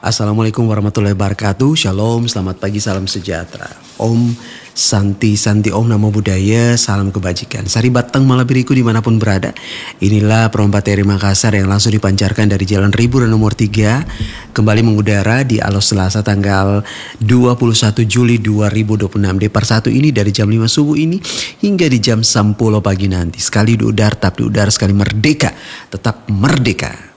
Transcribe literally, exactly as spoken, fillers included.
Assalamualaikum warahmatullahi wabarakatuh. Shalom, selamat pagi, salam sejahtera. Om Santi Santi Om Namo Buddhaya, salam kebajikan. Sari Batang Malabiriku dimanapun berada. Inilah Perompak T R I Makassar yang langsung dipancarkan dari Jalan Riburan nomor tiga. Kembali mengudara di Alos Selasa tanggal dua puluh satu Juli dua ribu dua puluh enam. Depar satu ini dari jam lima subuh ini hingga di jam sepuluh pagi nanti. Sekali di udara, tetap di udara, sekali merdeka, tetap merdeka.